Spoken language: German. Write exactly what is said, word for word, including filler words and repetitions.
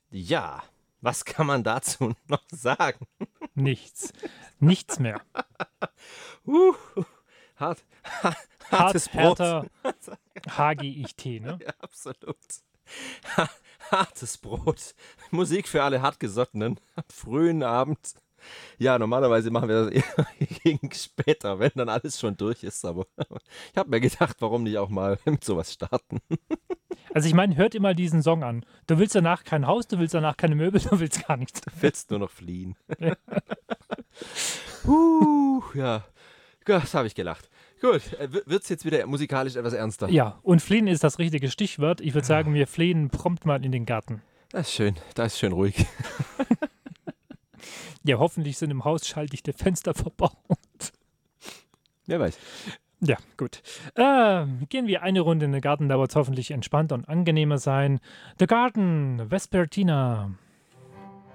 Ja, was kann man dazu noch sagen? Nichts. Nichts mehr. Uh, hart, ha, hartes Hart, Brot. härter, H G I T, ne? Ja, absolut. Ha, hartes Brot. Musik für alle Hartgesottenen. Am frühen Abend. Ja, normalerweise machen wir das eher gegen später, wenn dann alles schon durch ist. Aber ich habe mir gedacht, warum nicht auch mal mit sowas starten? Also ich meine, hört ihr mal diesen Song an. Du willst danach kein Haus, du willst danach keine Möbel, du willst gar nichts. Du willst nur noch fliehen. Ja. uh, ja, das habe ich gelacht. Gut, wird es jetzt wieder musikalisch etwas ernster? Ja, und fliehen ist das richtige Stichwort. Ich würde sagen, wir fliehen prompt mal in den Garten. Das ist schön, da ist schön ruhig. Ja, hoffentlich sind im Haus schalldichte Fenster verbaut. Wer weiß. Ja, gut. Äh, gehen wir eine Runde in den Garten, da wird es hoffentlich entspannter und angenehmer sein. The Garden, Vespertina.